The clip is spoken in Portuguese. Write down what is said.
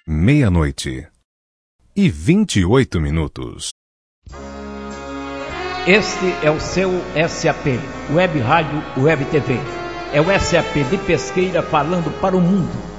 meia-noite e 28 minutos. Este é o seu SAP, Web Rádio Web TV. É o SAP de Pesqueira falando para o mundo.